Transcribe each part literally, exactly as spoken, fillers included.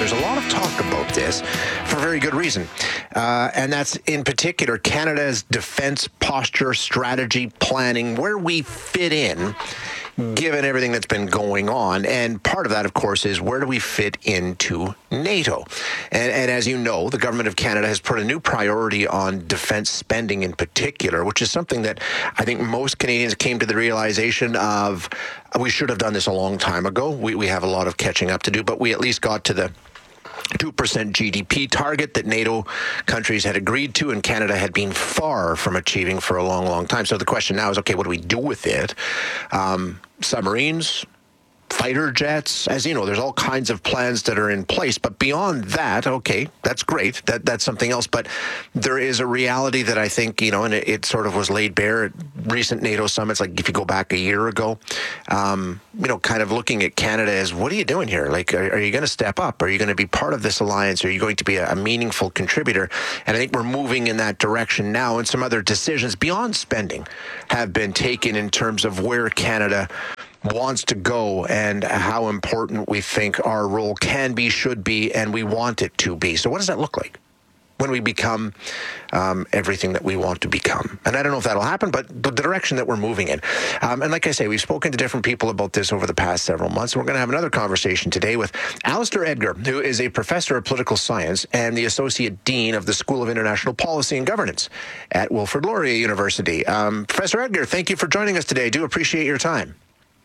there's a lot of talk about this for very good reason. Uh, and that's in particular Canada's defense posture, strategy, planning, where we fit in, given everything that's been going on. And part of that, of course, is where do we fit into NATO? And, and as you know, the government of Canada has put a new priority on defense spending in particular, which is something that I think most Canadians came to the realization of we should have done this a long time ago. We, we have a lot of catching up to do, but we at least got to the two percent G D P target that NATO countries had agreed to and Canada had been far from achieving for a long, long time. So the question now is, okay, what do we do with it? Um, submarines, fighter jets, as you know, there's all kinds of plans that are in place. But beyond that, okay, that's great. That That's something else. But there is a reality that I think, you know, and it, it sort of was laid bare at recent NATO summits, like if you go back a year ago, um, you know, kind of looking at Canada as, what are you doing here? Like, are, are you going to step up? Are you going to be part of this alliance? Are you going to be a, a meaningful contributor? And I think we're moving in that direction now. And some other decisions beyond spending have been taken in terms of where Canada wants to go and how important we think our role can be, should be, and we want it to be. So what does that look like when we become um, everything that we want to become? And I don't know if that'll happen, but the direction that we're moving in. Um, and like I say, we've spoken to different people about this over the past several months. And we're going to have another conversation today with Alistair Edgar, who is a professor of political science and the associate dean of the School of International Policy and Governance at Wilfrid Laurier University. Um, Professor Edgar, thank you for joining us today. I do appreciate your time.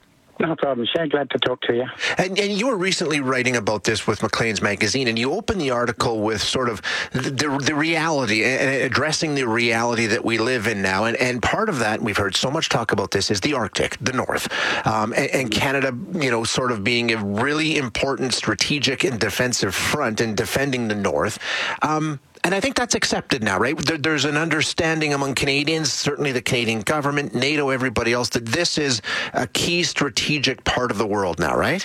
No problem, Shane. Glad to talk to you. And, and you were recently writing about this with Maclean's Magazine, and you opened the article with sort of the, the, the reality, and addressing the reality that we live in now. And, and part of that, we've heard so much talk about this, is the Arctic, the North, um, and, and Canada, you know, sort of being a really important strategic and defensive front in defending the North. Um, And I think that's accepted now, right? There, there's an understanding among Canadians, certainly the Canadian government, NATO, everybody else, that this is a key strategic part of the world now, right?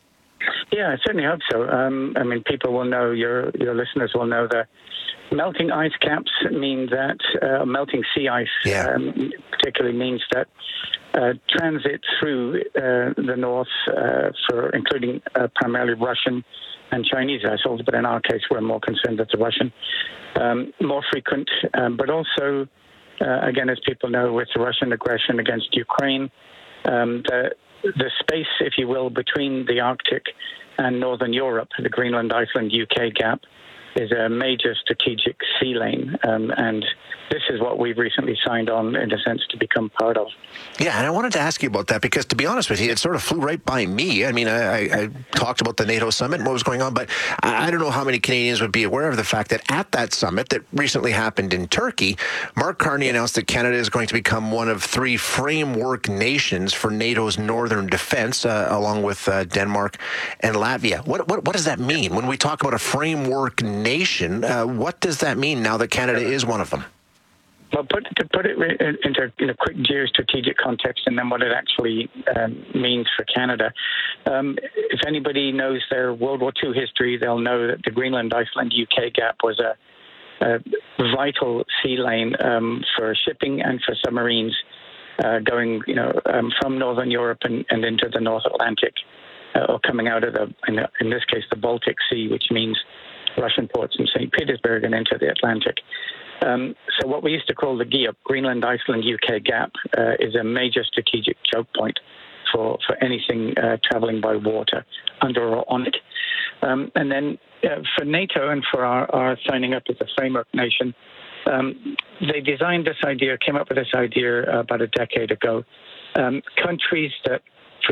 Yeah, I certainly hope so. Um, I mean, people will know, your your listeners will know that melting ice caps mean that, uh, melting sea ice yeah. um, particularly means that uh, transit through uh, the North, uh, for including uh, primarily Russian and Chinese vessels, but in our case, we're more concerned with the Russian, um, more frequent, um, but also, uh, again, as people know, with the Russian aggression against Ukraine, um, the, the space, if you will, between the Arctic and Northern Europe, the Greenland, Iceland, U K gap, is a major strategic sea lane, um, and this is what we've recently signed on, in a sense, to become part of. Yeah, and I wanted to ask you about that because, to be honest with you, it sort of flew right by me. I mean, I, I, I talked about the NATO summit and what was going on, but I, I don't know how many Canadians would be aware of the fact that at that summit that recently happened in Turkey, Mark Carney announced that Canada is going to become one of three framework nations for NATO's northern defense, uh, along with uh, Denmark and Latvia. What, what what does that mean? When we talk about a framework nation, uh, what does that mean now that Canada is one of them? Well, put, to put it into in a quick geostrategic context, and then what it actually um, means for Canada. Um, if anybody knows their World War Two history, they'll know that the Greenland, Iceland, U K gap was a, a vital sea lane um, for shipping and for submarines uh, going, you know, um, from Northern Europe and, and into the North Atlantic, uh, or coming out of the, in, the, in this case, the Baltic Sea, which means Russian ports in Saint Petersburg and into the Atlantic. Um, so what we used to call the G I A P, Greenland, Iceland, U K gap, uh, is a major strategic choke point for, for anything uh, traveling by water, under or on it. Um, and then uh, for NATO and for our, our signing up as a framework nation, um, they designed this idea, came up with this idea uh, about a decade ago. Um, countries that, for,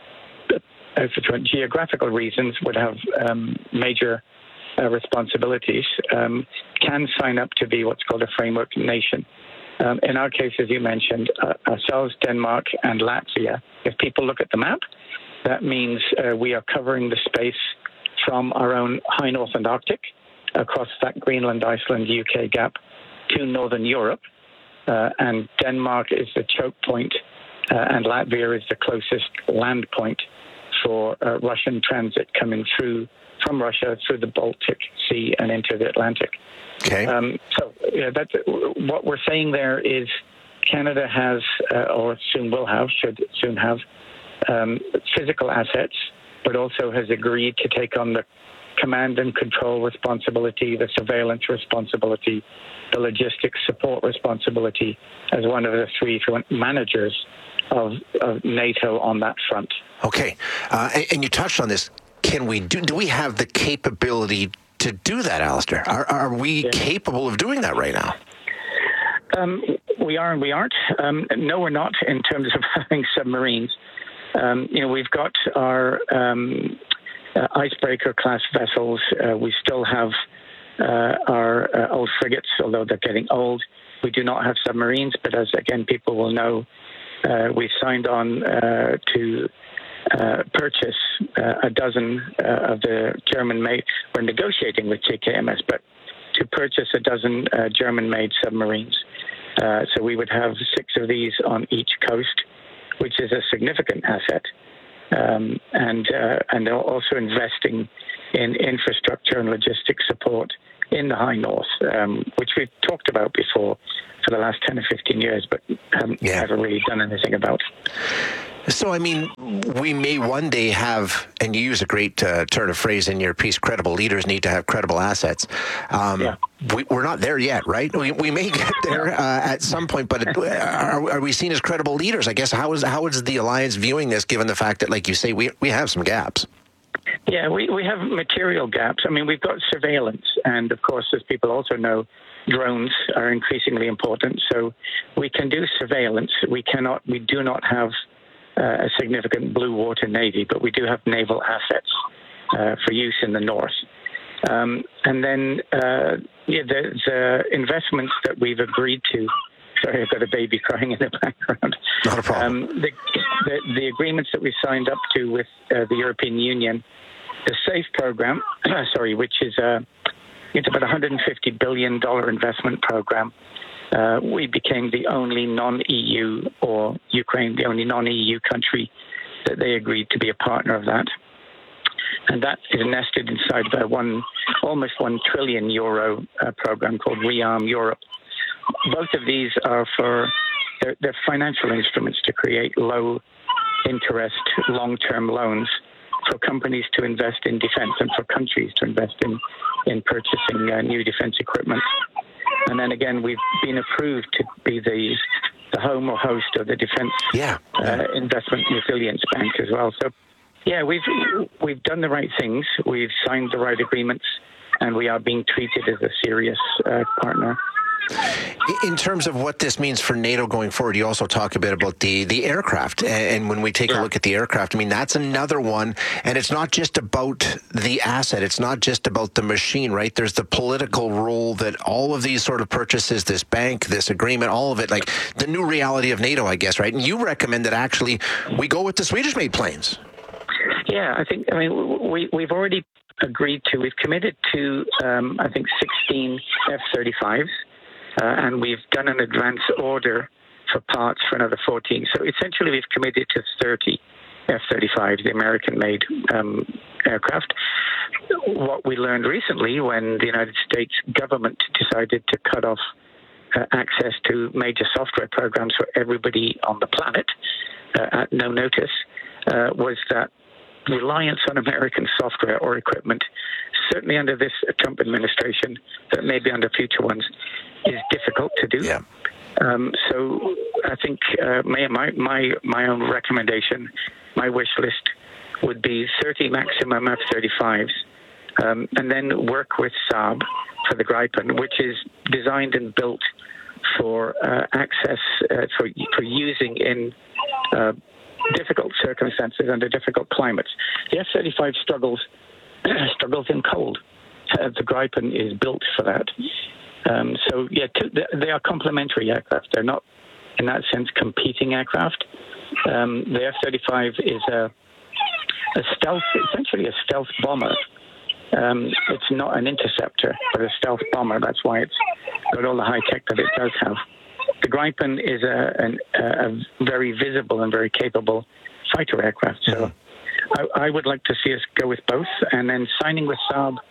uh, for geographical reasons, would have um, major Uh, responsibilities, um, can sign up to be what's called a framework nation. Um, in our case, as you mentioned, uh, ourselves, Denmark, and Latvia. If people look at the map, that means uh, we are covering the space from our own high north and Arctic, across that Greenland, Iceland, U K gap, to Northern Europe. Uh, and Denmark is the choke point, uh, and Latvia is the closest land point for uh, Russian transit coming through from Russia through the Baltic Sea and into the Atlantic. Okay. Um, so yeah, that's, what we're saying there is Canada has, uh, or soon will have, should soon have, um, physical assets, but also has agreed to take on the command and control responsibility, the surveillance responsibility, the logistics support responsibility as one of the three managers of, of NATO on that front. Okay, uh, and, and you touched on this. Can we do? Do we have the capability to do that, Alistair? Are, are we yeah. capable of doing that right now? Um, we are and we aren't. Um, no, we're not in terms of having submarines. Um, you know, we've got our um, uh, icebreaker class vessels. Uh, we still have uh, our uh, old frigates, although they're getting old. We do not have submarines, but as again people will know, uh, we've signed on uh, to uh, purchase uh, a dozen uh, of the German-made. We're negotiating with J K M S, but to purchase a dozen uh, German-made submarines. Uh, so we would have six of these on each coast, which is a significant asset, um, and uh, and they're also investing in infrastructure and logistics support in the High North, um, which we've talked about before for the last ten or fifteen years, but haven't yeah. ever really done anything about. So, I mean, we may one day have, and you use a great uh, turn of phrase in your piece, credible leaders need to have credible assets. Um, yeah. we, we're not there yet, right? We, we may get there uh, at some point, but it, are, are we seen as credible leaders? I guess, how is how is the alliance viewing this, given the fact that, like you say, we, we have some gaps? Yeah, we, we have material gaps. I mean, we've got surveillance, and of course, as people also know, drones are increasingly important. So we can do surveillance. We cannot, we do not have Uh, a significant blue water navy, but we do have naval assets uh, for use in the north. Um, and then uh, yeah, the, the investments that we've agreed to. Sorry, I've got a baby crying in the background. Not a problem. Um, the, the, the agreements that we signed up to with uh, the European Union, the SAFE program, sorry, which is uh, it's about a one hundred fifty billion dollars investment program. Uh, we became the only non-E U, or Ukraine, the only non-E U country that they agreed to be a partner of that. And that is nested inside the one, almost one trillion euro uh, program called ReArm Europe. Both of these are for, they're, they're financial instruments to create low interest, long-term loans for companies to invest in defense and for countries to invest in, in purchasing uh, new defense equipment. And then again, we've been approved to be the the home or host of the Defense yeah. uh, Investment Resilience Bank as well. So, yeah, we've we've done the right things. We've signed the right agreements, and we are being treated as a serious uh, partner. In terms of what this means for NATO going forward, you also talk a bit about the, the aircraft. And when we take yeah. a look at the aircraft, I mean, that's another one. And it's not just about the asset. It's not just about the machine, right? There's the political role that all of these sort of purchases, this bank, this agreement, all of it, like the new reality of NATO, I guess, right? And you recommend that actually we go with the Swedish-made planes. Yeah, I think, I mean, we, we've already agreed to, we've committed to, um, I think, sixteen F thirty-fives. Uh, and we've done an advance order for parts for another fourteen. So essentially, we've committed to thirty F thirty-fives, the American-made um, aircraft. What we learned recently when the United States government decided to cut off uh, access to major software programs for everybody on the planet uh, at no notice uh, was that reliance on American software or equipment, certainly under this Trump administration, but maybe under future ones, is difficult to do. Yeah. Um, so I think uh, my, my my own recommendation, my wish list would be thirty maximum F thirty-fives, um, and then work with Saab for the Gripen, which is designed and built for uh, access, uh, for, for using in uh, difficult circumstances under difficult climates. The F thirty-five struggles struggles in cold. Uh, the Gripen is built for that. Um, so, yeah, two, they are complementary aircraft. They're not, in that sense, competing aircraft. Um, the F thirty-five is a, a stealth, essentially a stealth bomber. Um, it's not an interceptor, but a stealth bomber. That's why it's got all the high tech that it does have. The Gripen is a, an, a very visible and very capable fighter aircraft. So I, I would like to see us go with both, and then signing with Saab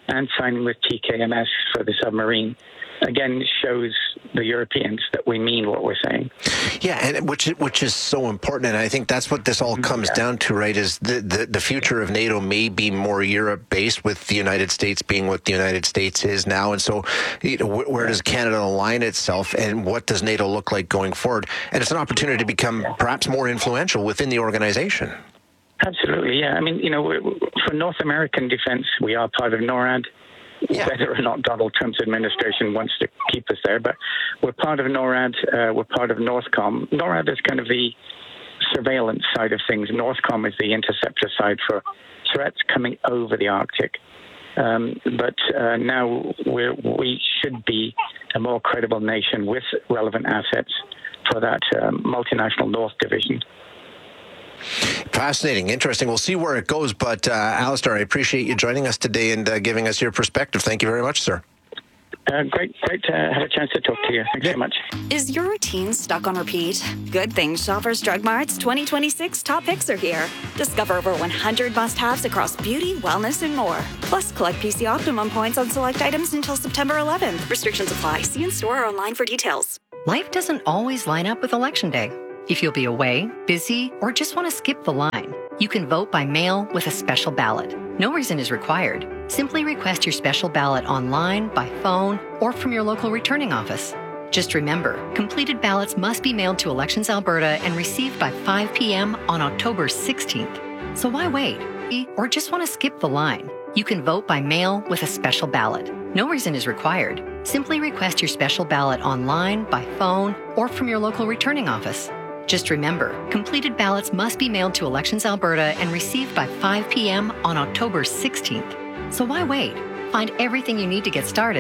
and signing with T K M S for the submarine, again, shows the Europeans that we mean what we're saying. Yeah, and which which is so important, and I think that's what this all comes yeah. down to, right? Is the, the the future of NATO may be more Europe-based, with the United States being what the United States is now, and so you know, where, where does Canada align itself, and what does NATO look like going forward? And it's an opportunity to become perhaps more influential within the organization. Absolutely, yeah. I mean, you know, for North American defense, we are part of NORAD. Yeah. Whether or not Donald Trump's administration wants to keep us there, but we're part of NORAD, uh, we're part of NORTHCOM. NORAD is kind of the surveillance side of things. NORTHCOM is the interceptor side for threats coming over the Arctic. Um, but uh, now we're, we should be a more credible nation with relevant assets for that um, multinational North Division. Fascinating, interesting. We'll see where it goes. But uh, Alistair, I appreciate you joining us today and uh, giving us your perspective. Thank you very much, sir. Uh, great, great to have a chance to talk to you. Thanks yeah. so much. Is your routine stuck on repeat? Good thing Shoppers Drug Mart's twenty twenty-six top picks are here. Discover over one hundred must-haves across beauty, wellness, and more. Plus, collect P C Optimum points on select items until September eleventh. Restrictions apply. See in store or online for details. Life doesn't always line up with Election Day. If you'll be away, busy, or just want to skip the line, you can vote by mail with a special ballot. No reason is required. Simply request your special ballot online, by phone, or from your local returning office. Just remember, completed ballots must be mailed to Elections Alberta and received by five p.m. on October sixteenth. So why wait? Or just want to skip the line? You can vote by mail with a special ballot. No reason is required. Simply request your special ballot online, by phone, or from your local returning office. Just remember, completed ballots must be mailed to Elections Alberta and received by five p.m. on October sixteenth. So why wait? Find everything you need to get started